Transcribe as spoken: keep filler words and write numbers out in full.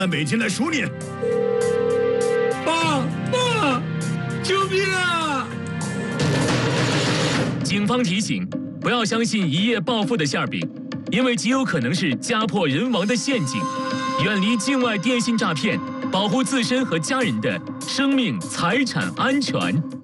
美金来赎你。 爸爸，救命啊！ 警方提醒，不要相信一夜暴富的馅饼，因为极有可能是家破人亡的陷阱。远离境外电信诈骗，保护自身和家人的生命财产安全。